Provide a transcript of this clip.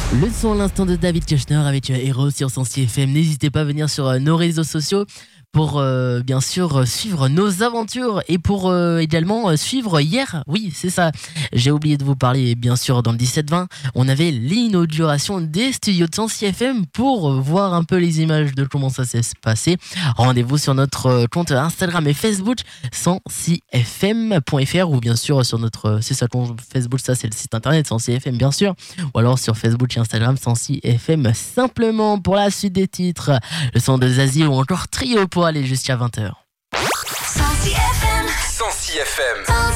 Le son à l'instant de David Kushner avec Hero sur Sensi FM. N'hésitez pas à venir sur nos réseaux sociaux pour bien sûr suivre nos aventures et pour également suivre hier, oui c'est ça, j'ai oublié de vous parler bien sûr dans le 17-20, on avait l'inauguration des studios de Sensi FM pour voir un peu les images de comment ça s'est passé. Rendez-vous sur notre compte Instagram et Facebook sensifm.fr ou bien sûr sur notre, c'est ça compte Facebook, ça c'est le site internet Sensi FM bien sûr, ou alors sur Facebook et Instagram Sensi FM simplement. Pour la suite des titres, le son de Zazie ou encore Trio pour aller jusqu'à 20h. Sensi FM.